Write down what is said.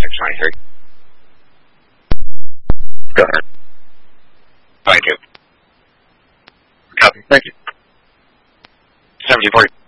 623. Go ahead. 22. Copy. Thank you. 1740.